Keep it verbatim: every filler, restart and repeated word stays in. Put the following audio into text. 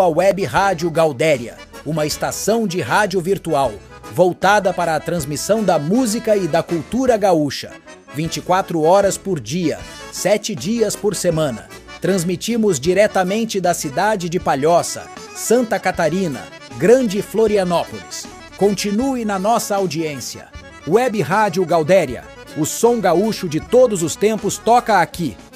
A Web Rádio Gaudéria, uma estação de rádio virtual, voltada para a transmissão da música e da cultura gaúcha. vinte e quatro horas por dia, sete dias por semana. Transmitimos diretamente da cidade de Palhoça, Santa Catarina, Grande Florianópolis. Continue na nossa audiência. Web Rádio Gaudéria, o som gaúcho de todos os tempos toca aqui.